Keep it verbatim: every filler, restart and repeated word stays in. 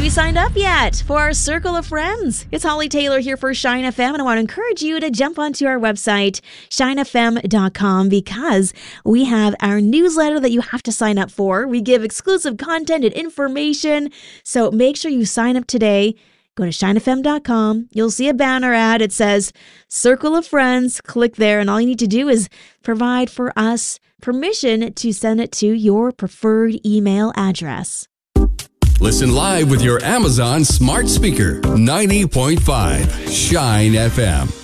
Have you signed up yet for our Circle of Friends? It's Holly Taylor here for Shine F M, and I want to encourage you to jump onto our website, shine f m dot com, because we have our newsletter that you have to sign up for. We give exclusive content and information, so make sure you sign up today. Go to shine f m dot com. You'll see a banner ad. It says Circle of Friends. Click there, and all you need to do is provide for us permission to send it to your preferred email address. Listen live with your Amazon smart speaker. ninety point five Shine F M.